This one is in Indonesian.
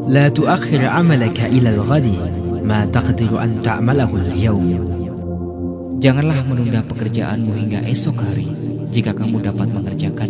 لا تؤخر عملك إلى الغد ما تقدر أن تعمله اليوم. Janganlah menunda pekerjaanmu hingga esok hari jika kamu dapat mengerjakan